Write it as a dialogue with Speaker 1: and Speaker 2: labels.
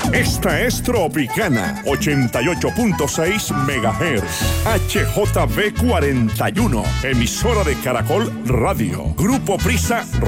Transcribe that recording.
Speaker 1: Esta es Tropicana 88.6 MHz. HJB 41, emisora de Caracol Radio. Grupo Prisa